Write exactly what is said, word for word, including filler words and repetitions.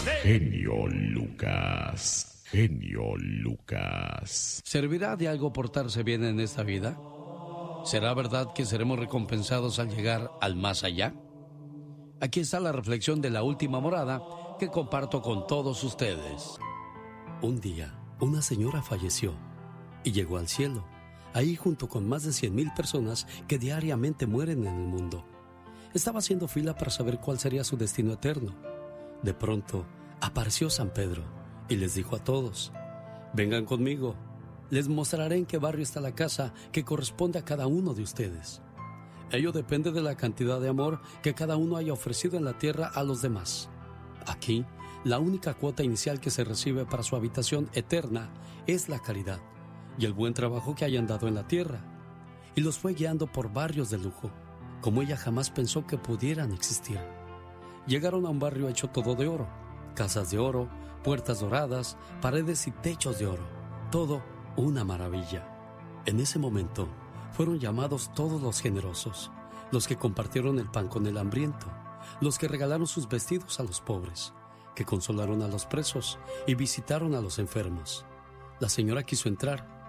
Genio Lucas. Genio Lucas. ¿Servirá de algo portarse bien en esta vida? ¿Será verdad que seremos recompensados al llegar al más allá? Aquí está la reflexión de la última morada que comparto con todos ustedes. Un día, una señora falleció y llegó al cielo, ahí junto con más de cien mil personas que diariamente mueren en el mundo. Estaba haciendo fila para saber cuál sería su destino eterno. De pronto, apareció San Pedro y les dijo a todos: vengan conmigo, les mostraré en qué barrio está la casa que corresponde a cada uno de ustedes. Ello depende de la cantidad de amor que cada uno haya ofrecido en la tierra a los demás. Aquí, la única cuota inicial que se recibe para su habitación eterna es la caridad y el buen trabajo que hayan dado en la tierra. Y los fue guiando por barrios de lujo, como ella jamás pensó que pudieran existir. Llegaron a un barrio hecho todo de oro, casas de oro, puertas doradas, paredes y techos de oro, todo una maravilla. En ese momento fueron llamados todos los generosos, los que compartieron el pan con el hambriento, los que regalaron sus vestidos a los pobres, que consolaron a los presos y visitaron a los enfermos. La señora quiso entrar,